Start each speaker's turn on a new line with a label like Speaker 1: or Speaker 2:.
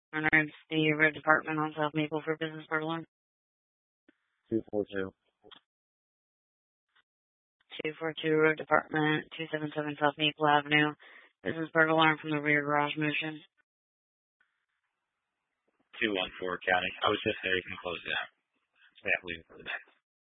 Speaker 1: It's the Red Department on South Maple for business burglar.
Speaker 2: 242.
Speaker 1: 242 Road Department, 277 South Maple Avenue. Business burglar from the rear garage motion.
Speaker 3: 214 County. I was just there. You can close it out. Yeah, leave it for the back.